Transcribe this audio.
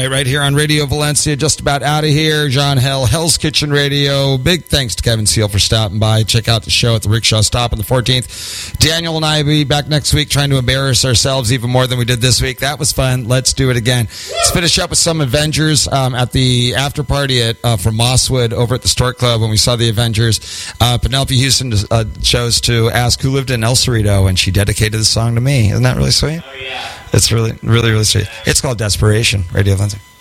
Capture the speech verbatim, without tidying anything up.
right, right here on Radio Valencia. Just about out of here. John Hell, Hell's Kitchen Radio. Big thanks to Kevin Seal for stopping by. Check out the show at the Rickshaw Stop on the fourteenth. Daniel and I will be back next week trying to embarrass ourselves even more than we did this week. That was fun. Let's do it again. Let's finish up with some Avengers um, at the after party at uh, from Mosswood over at the Stork Club when we saw the Avengers. Uh, Penelope Houston uh, chose to ask who lived in El Cerrito, and she dedicated the song to me. Isn't that really sweet? Oh, yeah. It's really, really, really sweet. It's called Desperation, Radio Valencia.